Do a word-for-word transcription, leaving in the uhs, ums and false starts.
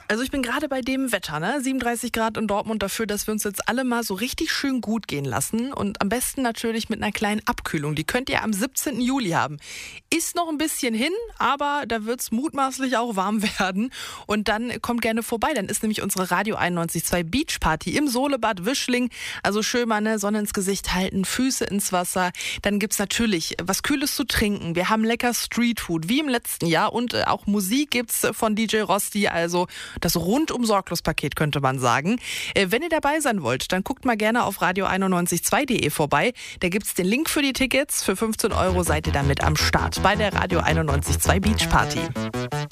Also ich bin gerade bei dem Wetter, ne? siebenunddreißig Grad in Dortmund dafür, dass wir uns jetzt alle mal so richtig schön gut gehen lassen. Und am besten natürlich mit einer kleinen Abkühlung. Die könnt ihr am siebzehnten Juli haben. Ist noch ein bisschen hin, aber da wird es mutmaßlich auch warm werden. Und dann kommt gerne vorbei. Dann ist nämlich unsere Radio einundneunzig Komma zwei Beach Party im Solebad Wischling. Also schön mal eine Sonne ins Gesicht halten, Füße ins Wasser. Dann gibt's natürlich was Kühles zu trinken. Wir haben lecker Streetfood, wie im letzten Jahr. Und äh, auch Musik gibt's von D J Rosti. Also das rundum sorglos Paket, könnte man sagen. Äh, wenn ihr dabei sein wollt, dann guckt mal gerne auf radio einundneunzig Komma zwei punkt de vorbei. Da gibt's den Link für die Tickets. Für fünfzehn Euro seid ihr damit am Start bei der Radio einundneunzig Komma zwei Beach Party.